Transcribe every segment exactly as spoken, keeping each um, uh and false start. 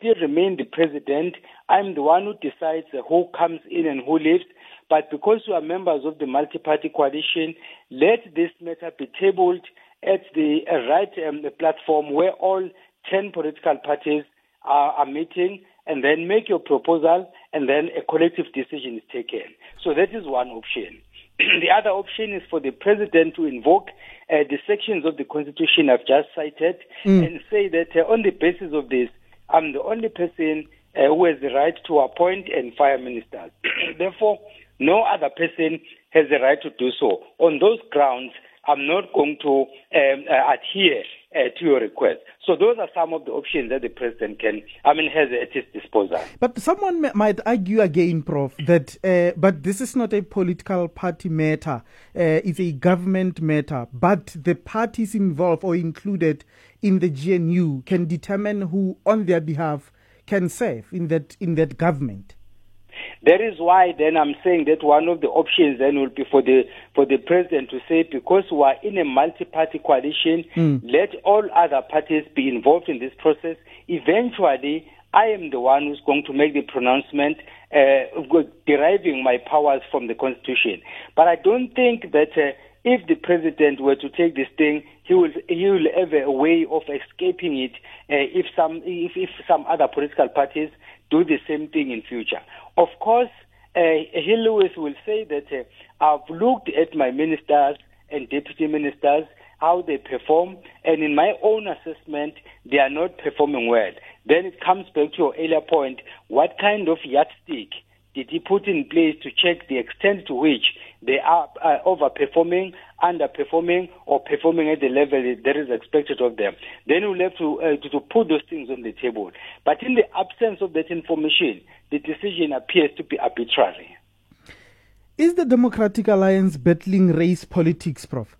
still remain the president. I'm the one who decides uh, who comes in and who leaves. But because we are members of the multi-party coalition, let this matter be tabled at the uh, right um, the platform where all ten political parties are, are meeting, and then make your proposal, and then a collective decision is taken. So that is one option. The other option is for the president to invoke uh, the sections of the Constitution I've just cited mm. and say that uh, on the basis of this, I'm the only person uh, who has the right to appoint and fire ministers. Therefore, no other person has the right to do so. On those grounds, I'm not going to um, uh, adhere uh, to your request. So those are some of the options that the president can, I mean, has at his disposal. But someone m- might argue again, Prof, that uh, but this is not a political party matter. Uh, it's a government matter. But the parties involved or included in the G N U can determine who, on their behalf, can serve in that in that government. That is why then I'm saying that one of the options then will be for the for the president to say, because we are in a multi-party coalition, mm. let all other parties be involved in this process. Eventually, I am the one who's going to make the pronouncement, uh, deriving my powers from the Constitution. But I don't think that uh, if the president were to take this thing, he will he will have a way of escaping it uh, if some if, if some other political parties do the same thing in future. Of course, uh, Hill Lewis will say that uh, I've looked at my ministers and deputy ministers, how they perform, and in my own assessment, they are not performing well. Then it comes back to your earlier point, what kind of yardstick did he put in place to check the extent to which they are uh, overperforming, underperforming, or performing at the level that is expected of them? Then we'll have to, uh, to, to put those things on the table. But in the absence of that information, the decision appears to be arbitrary. Is the Democratic Alliance battling race politics, Prof?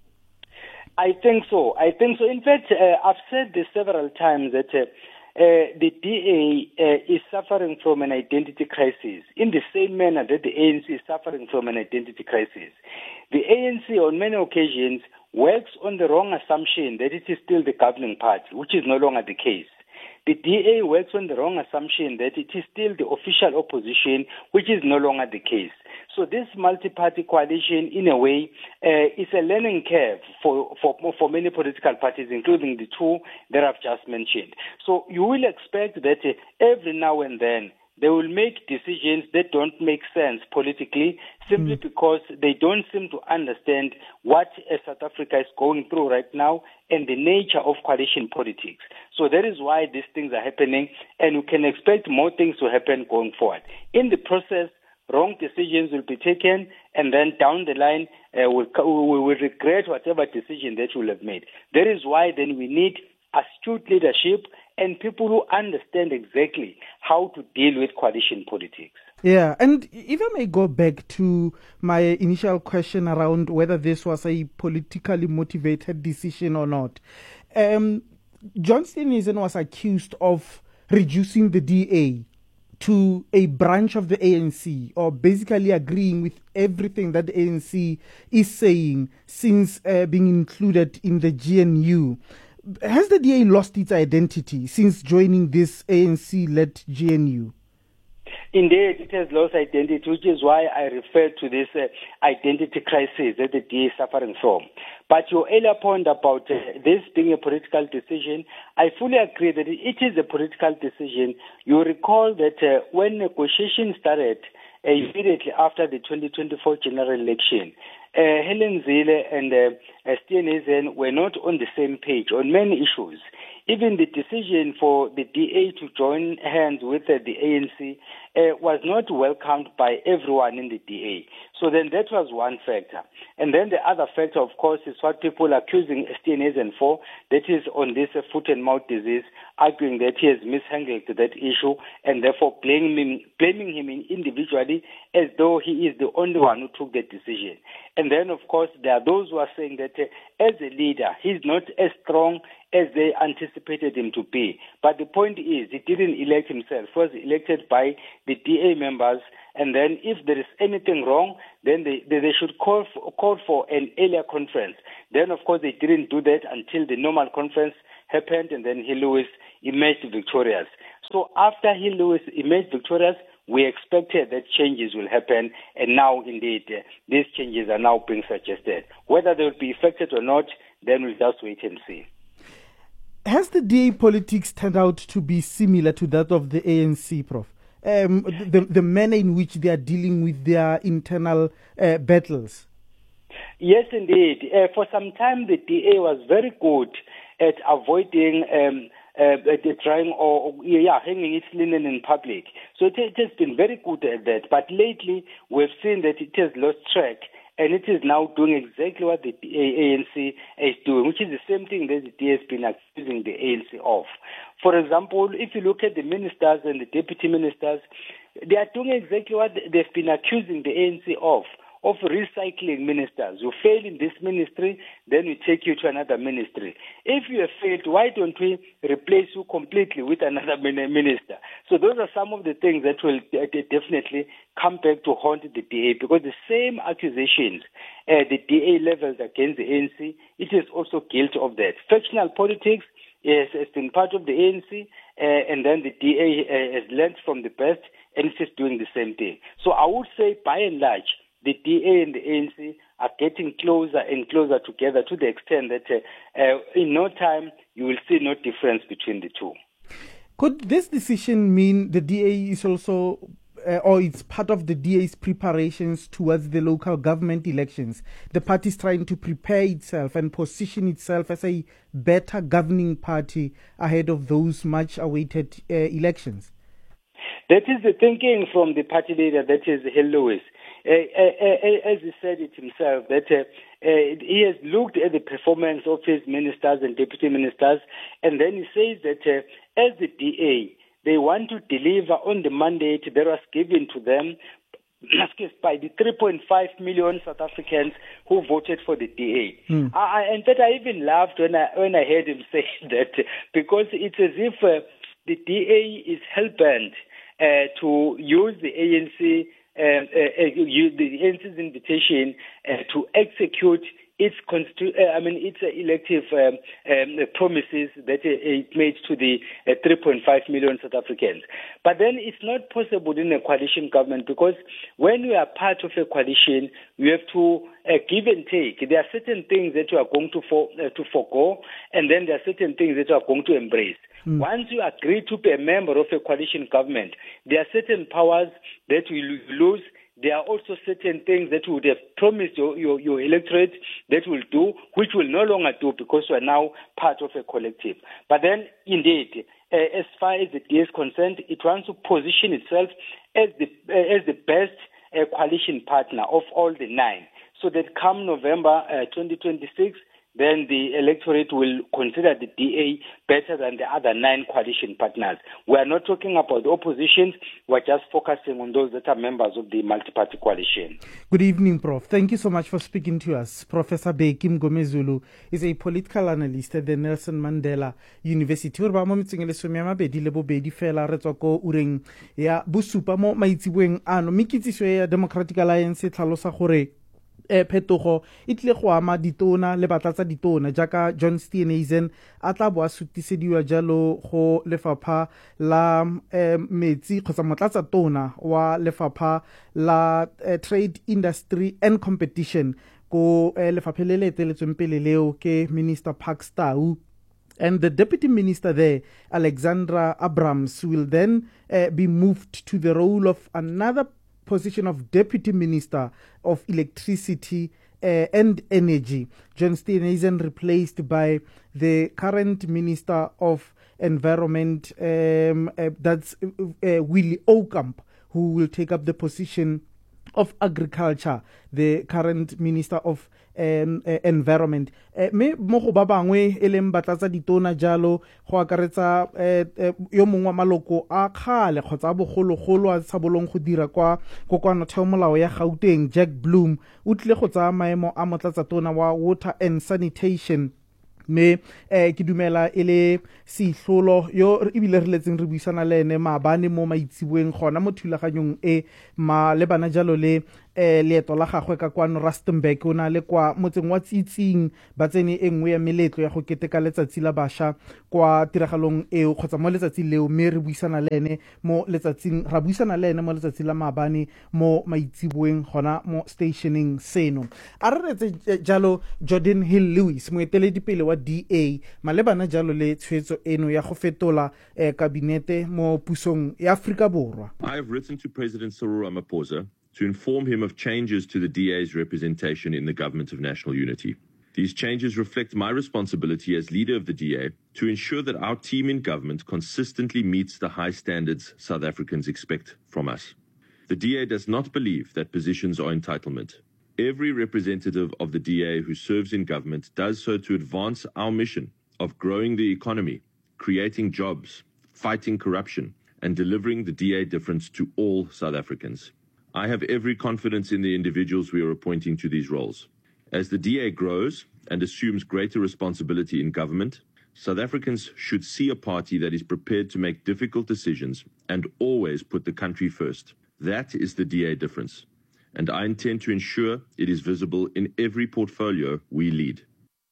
I think so. I think so. In fact, uh, I've said this several times that uh, Uh, the D A uh, is suffering from an identity crisis in the same manner that the A N C is suffering from an identity crisis. The A N C on many occasions works on the wrong assumption that it is still the governing party, which is no longer the case. The D A works on the wrong assumption that it is still the official opposition, which is no longer the case. So this multi-party coalition, in a way, uh, is a learning curve for, for, for many political parties, including the two that I've just mentioned. So you will expect that uh, every now and then they will make decisions that don't make sense politically simply mm. because they don't seem to understand what uh, South Africa is going through right now and the nature of coalition politics. So that is why these things are happening, and we can expect more things to happen going forward. In the process, wrong decisions will be taken, and then down the line, uh, we'll, we will regret whatever decision that we will have made. That is why then we need astute leadership and people who understand exactly how to deal with coalition politics. Yeah, and if I may go back to my initial question around whether this was a politically motivated decision or not, um, John Steenhuisen was accused of reducing the D A to a branch of the A N C, or basically agreeing with everything that the A N C is saying since uh, being included in the G N U. Has the D A lost its identity since joining this A N C-led G N U? Indeed, it has lost identity, which is why I refer to this uh, identity crisis that the D A is suffering from. But your earlier point about uh, this being a political decision, I fully agree that it is a political decision. You recall that uh, when negotiations started uh, immediately after the twenty twenty-four general election, uh, Helen Zille and uh, uh, Steenhuisen were not on the same page on many issues. Even the decision for the D A to join hands with uh, the A N C uh, was not welcomed by everyone in the D A. So then that was one factor. And then the other factor, of course, is what people are accusing Steenhuisen for, that is on this uh, foot and mouth disease, arguing that he has mishandled that issue and therefore blaming him, blaming him individually as though he is the only one who took the decision. And then, of course, there are those who are saying that uh, as a leader, he's not as strong as they anticipated him to be. But the point is, he didn't elect himself. He was elected by the D A members, and then if there is anything wrong, then they, they, they should call for, call for an earlier conference. Then, of course, they didn't do that until the normal conference happened, and then Hill Lewis emerged victorious. So after Hill Lewis emerged victorious, we expected that changes will happen, and now indeed uh, these changes are now being suggested. Whether they will be effected or not, then we'll just wait and see. Has the D A politics turned out to be similar to that of the A N C, Professor? Um, the, the manner in which they are dealing with their internal uh, battles? Yes, indeed. Uh, for some time, the D A was very good at avoiding um, uh, the trying or yeah, hanging its linen in public. So it, it has been very good at that. But lately, we've seen that it has lost track, and it is now doing exactly what the A N C is doing, which is the same thing that the D A has been accusing the A N C of. For example, if you look at the ministers and the deputy ministers, they are doing exactly what they've been accusing the A N C of, of recycling ministers. You fail in this ministry, then we take you to another ministry. If you have failed, why don't we replace you completely with another minister? So those are some of the things that will definitely come back to haunt the D A, because the same accusations uh, the D A levels against the A N C, it is also guilty of that. Factional politics is, has been part of the A N C, uh, and then the D A uh, has learned from the best, and it is doing the same thing. So I would say, by and large, the D A and the A N C are getting closer and closer together, to the extent that uh, uh, in no time you will see no difference between the two. Could this decision mean the D A is also, uh, or it's part of the D A's preparations towards the local government elections? The party is trying to prepare itself and position itself as a better governing party ahead of those much awaited uh, elections? That is the thinking from the party leader, that is Hill Lewis. Uh, uh, uh, as he said it himself, that uh, uh, he has looked at the performance of his ministers and deputy ministers, and then he says that uh, as the D A, they want to deliver on the mandate that was given to them by the three point five million South Africans who voted for the D A. Mm. I, in fact, I even laughed when I, when I heard him say that, because it's as if uh, the D A is hell-bent uh, to use the A N C Uh, uh, uh, the A N C's invitation uh, to execute its constitu- uh, I mean its uh, elective um, um, promises that uh, it made to the uh, three point five million South Africans. But then it's not possible in a coalition government, because when you are part of a coalition, you have to uh, give and take. There are certain things that you are going to for, uh, to forego, and then there are certain things that you are going to embrace. Mm. Once you agree to be a member of a coalition government, there are certain powers that you lose. There are also certain things that you would have promised your, your, your electorate that will do, which will no longer do, because you are now part of a collective. But then, indeed, uh, as far as the D A is concerned, it wants to position itself as the uh, as the best uh, coalition partner of all the nine, so that come November uh, twenty twenty-six, then the electorate will consider the D A better than the other nine coalition partners. We are not talking about the oppositions. We're just focusing on those that are members of the multi-party coalition. Good evening, Prof. Thank you so much for speaking to us. Professor Bheki Mngomezulu is a political analyst at the Nelson Mandela University. Ure ba mo metseng le some ya mabedi le bobedi fela re tswa ko ureng ya bosupa mo maitsiboeng ano. Mikitsiso ya Democratic Alliance e tlhalosa gore e phetogo e tle go ama ditona le batlatsa ditona jaaka John Steenhuisen a tla bo a sutisediwa jalo go lefapha la eh, metsi kgotsa motlatsa tona wa lefapha la eh, Trade, Industry and Competition ko eh, lefapha le le eteletsweng pele leo ke Minister Parks Tau. And the deputy minister there, Alexandra Abrams, will then uh, be moved to the role of another position of Deputy Minister of Electricity uh, and Energy. John Steenhuisen replaced by the current Minister of Environment, um, uh, that's uh, Willie Oukamp, who will take up the position of Agriculture, the current Minister of um, uh, Environment. Uh, me mo go ba bangwe e leng batlatsa ditona jalo go akaretsa uh, uh, yo mongwe maloko a khale kgotsa bogologolo a tshabolong go dira kwa kokwano theomolao ya Gauteng, Jack Bloom o tlile go tsaya maemo a motlatsa tona wa Water and Sanitation. Me eh ke dumela ele sihlolo yo ibile re letseng re buisana le ene maabane mo maitsiboeng gona mo thulaganyong e ma le bana jalo le eh leeto la gagwe ka kwano Rustenburg o na le kwa motseng wa Tsitsing ba tsene e nngwe ya meletlo ya go keteka letsatsi la basha kwa tiragalong eo kgotsa mo letsatsi leo mme re buisana le ene mo letsatsing ra buisana le ene mo letsatsi la maabane mo maitsiboeng gona mo stationing seno a re retse jalo Jordan Hill Lewis moeteledipele wa D A malebana jalo le tshwetso eno ya go fetola eh, kabinete mo pusong ya Afrika Borwa. I have written to President Cyril Ramaphosa to inform him of changes to the D A's representation in the Government of National Unity. These changes reflect my responsibility as leader of the D A to ensure that our team in government consistently meets the high standards South Africans expect from us. The D A does not believe that positions are entitlement. Every representative of the D A who serves in government does so to advance our mission of growing the economy, creating jobs, fighting corruption, and delivering the D A difference to all South Africans. I have every confidence in the individuals we are appointing to these roles. As the D A grows and assumes greater responsibility in government, South Africans should see a party that is prepared to make difficult decisions and always put the country first. That is the D A difference, and I intend to ensure it is visible in every portfolio we lead.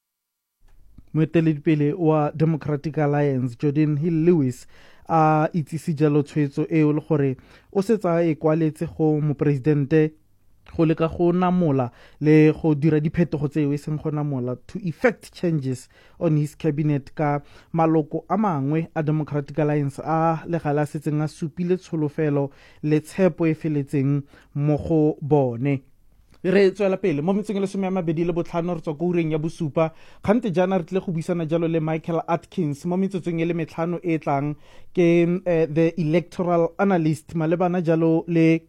Moeteledipele wa Democratic Alliance Jordan Hill Lewis a itsisi jalo tshwetso eo le gore o setsa e kwaletse go mopresidente go leka go namola le go dira diphetogo tseo e seng go namola to effect changes on his cabinet ka maloko a mangwe a Democratic Alliance a legala setseng a supile tsholofelo le tshepo e feletseng mo go bone. Re tswela pele mo metseng le some ya mabedi le botlhano re tswa go ureng ya bosupa kgante jana re tle go buisana jalo le Michael Atkins mo metsotsong le metlhano e tlang ke uh, the electoral analyst malebana jalo le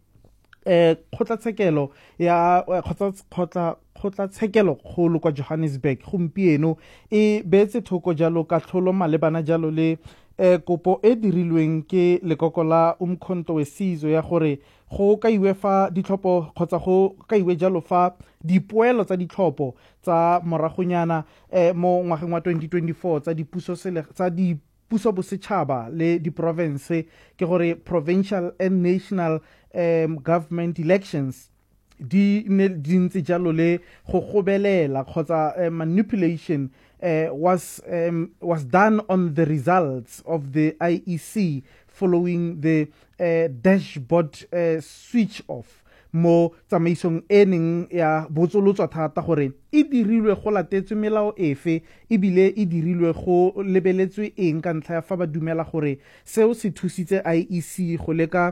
eh khotlatshekelo ya khotla khotlatshekelo kgolo kwa Johannesburg gompieno e betse thoko jalo ka tlholo malebana jalo le eh kopo e dirilweng ke lekoko la Umkhonto weSizwe ya gore go ka iwe fa ditlhopho kgotsa go ka iwe jalo fa dipoelo tsa ditlhopho tsa moragonyana eh mo ngwageng wa twenty twenty-four tsa dipuso sele tsa di puso bosetšhaba le di province ke gore provincial and national um, government elections di ne dintse jalo le go gobelela kgotsa uh, manipulation uh, was um, was done on the results of the I E C following the uh, dashboard uh, switch off mo tsamaisong eneng ya botsolotswa thata gore e dirilwe go latetswe melao efe ebile e dirilwe go lebeletswe eng ka ntlha ya fa ba dumela gore seo se thusitse I E C go leka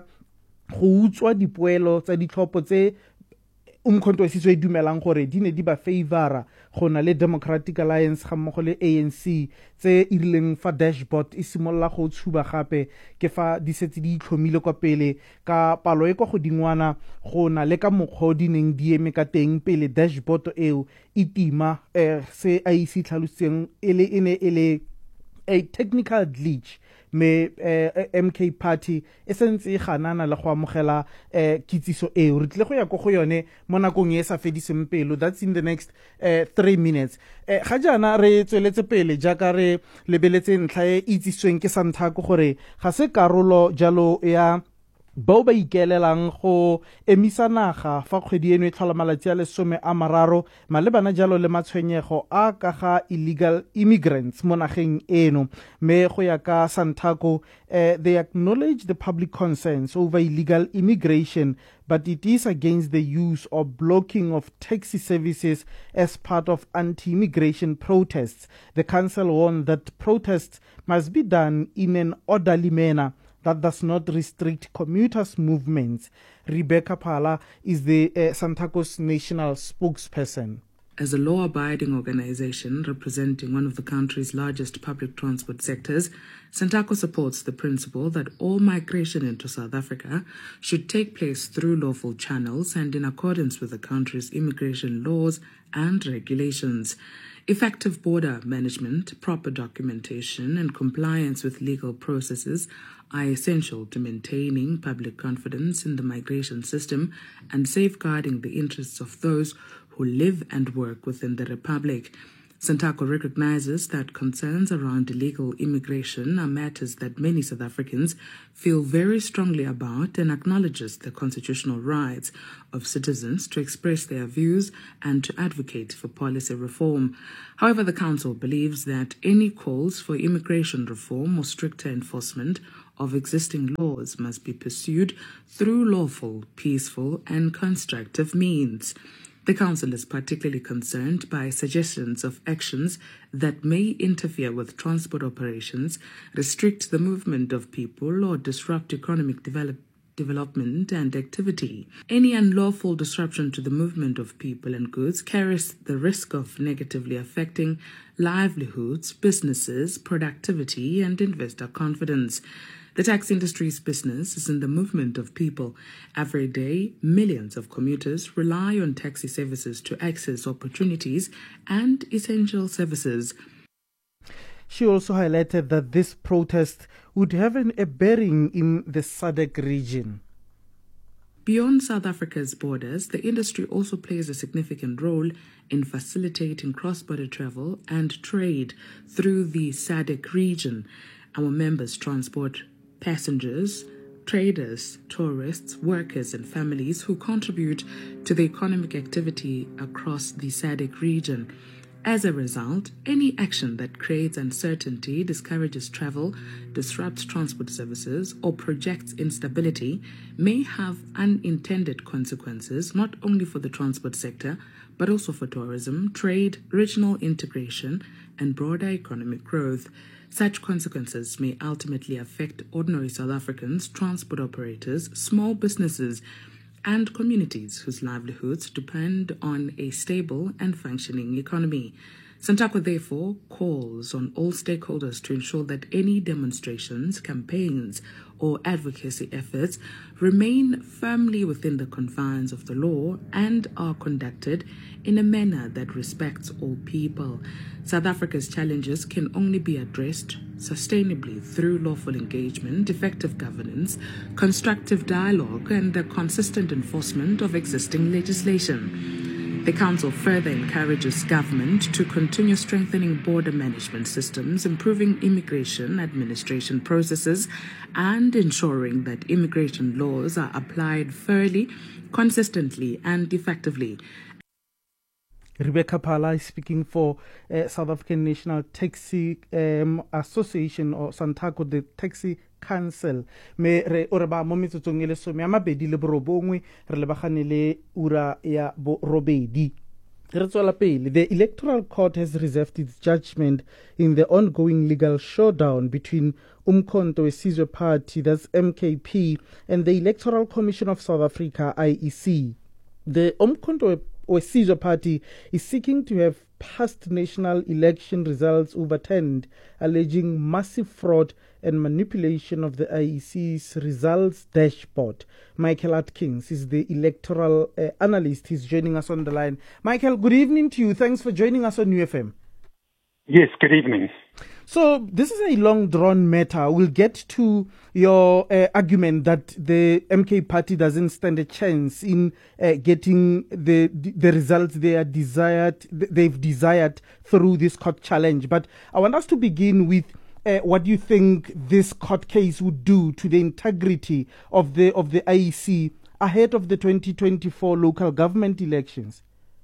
go utswa dipoelo tsa ditlhopho tse Umkhonto weSizwe e dumelang gore di ne di ba favora go na le Democratic Alliance ga mmogo le A N C tse e rileng fa dashboard e simolla go tshuba gape ke fa di setse di itlhomile kwa pele ka palo e kwa go dingwana go na le ka mokgwa di neng di eme ka teng pele dashboard eo e tima eh, se I E C tlhalositseng ele ene ele a technical glitch me eh, M K party esentse e ganana le go amogela eh, kitsiso e re tle go ya go go yone mo nakong e sa fediseng pelo that's in the next uh, three minutes eh, ga jana re tsweletse pele jaaka re lebeletse ntlha e itsisweng ke Santaco gore ga se karolo jalo ya bao ba ikelelang go emisa naga fa kgwedi eno e tlhola malatsi a lesome a mararo malebana jalo le matshwenyego a ka ga illegal immigrants mo nageng eno me go ya ka Santaco uh, they acknowledge the public concerns over illegal immigration but it is against the use or blocking of taxi services as part of anti-immigration protests. The council warned that protests must be done in an orderly manner that does not restrict commuters' movements. Rebecca Phala is the uh, Santaco's national spokesperson. As a law-abiding organization representing one of the country's largest public transport sectors, Santaco supports the principle that all migration into South Africa should take place through lawful channels and in accordance with the country's immigration laws and regulations. Effective border management, proper documentation, and compliance with legal processes are essential to maintaining public confidence in the migration system and safeguarding the interests of those who live and work within the Republic. Santaco recognizes that concerns around illegal immigration are matters that many South Africans feel very strongly about and acknowledges the constitutional rights of citizens to express their views and to advocate for policy reform. However, the Council believes that any calls for immigration reform or stricter enforcement of existing laws must be pursued through lawful, peaceful, and constructive means. The Council is particularly concerned by suggestions of actions that may interfere with transport operations, restrict the movement of people, or disrupt economic develop- development and activity. Any unlawful disruption to the movement of people and goods carries the risk of negatively affecting livelihoods, businesses, productivity, and investor confidence. The taxi industry's business is in the movement of people. Every day, millions of commuters rely on taxi services to access opportunities and essential services. She also highlighted that this protest would have an, a bearing in the S A D C region. Beyond South Africa's borders, the industry also plays a significant role in facilitating cross-border travel and trade through the S A D C region. Our members transport passengers, traders, tourists, workers, and families who contribute to the economic activity across the S A D C region. As a result, any action that creates uncertainty, discourages travel, disrupts transport services, or projects instability may have unintended consequences not only for the transport sector, but also for tourism, trade, regional integration, and broader economic growth. Such consequences may ultimately affect ordinary South Africans, transport operators, small businesses, and communities whose livelihoods depend on a stable and functioning economy. Santaco therefore calls on all stakeholders to ensure that any demonstrations, campaigns, or advocacy efforts remain firmly within the confines of the law and are conducted in a manner that respects all people. South Africa's challenges can only be addressed sustainably through lawful engagement, effective governance, constructive dialogue, and the consistent enforcement of existing legislation. The Council further encourages government to continue strengthening border management systems, improving immigration administration processes, and ensuring that immigration laws are applied fairly, consistently, and effectively. Rebecca Phala is speaking for uh, South African National Taxi um, Association, or Santaco, the Taxi Council. Me re ore ba mo metsotsong e le some ya mabedi le borobongwe re lebagane le ura ya borobedi. Re tswela pele. The Electoral Court has reserved its judgment in the ongoing legal showdown between Umkhonto weSizwe Party, that's M K P, and the Electoral Commission of South Africa, I E C. The Umkhonto weSizwe Party is seeking to have past national election results overturned, alleging massive fraud and manipulation of the I E C's results dashboard. Michael Atkins is the electoral uh, analyst. He's joining us on the line. Michael, good evening to you. Thanks for joining us on U F M. Yes, good evening. So this is a long-drawn matter. We'll get to your uh, argument that the M K party doesn't stand a chance in uh, getting the the results they are desired, they've desired through this court challenge. But I want us to begin with uh, what you think this court case would do to the integrity of the of the I E C ahead of the twenty twenty-four local government elections.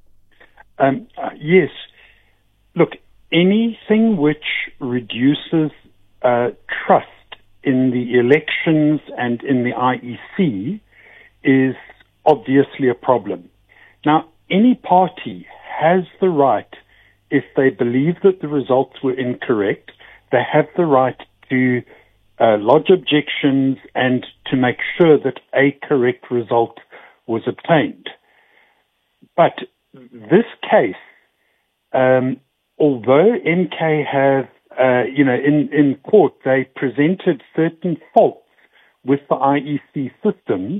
Um, uh, yes. Look, anything which reduces uh, trust in the elections and in the I E C is obviously a problem. Now, any party has the right, if they believe that the results were incorrect, they have the right to uh, lodge objections and to make sure that a correct result was obtained. But this case, um, although M K have, uh, you know, in, in court, they presented certain faults with the I E C systems,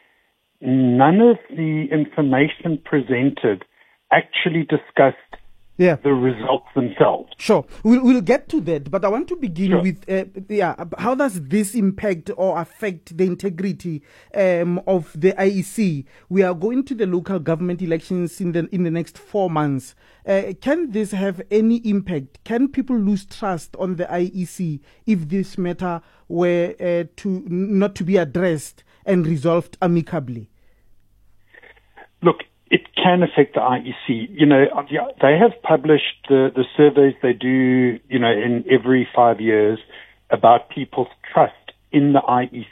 none of the information presented actually discussed Yeah. the results themselves. Sure, we'll, we'll get to that, but I want to begin Sure. with, uh, yeah, how does this impact or affect the integrity um, of the I E C? We are going to the local government elections in the in the next four months. Uh, can this have any impact? Can people lose trust on the I E C if this matter were uh, to not to be addressed and resolved amicably? Look, it can affect the I E C. You know, they have published the, the surveys they do, you know, in every five years about people's trust in the I E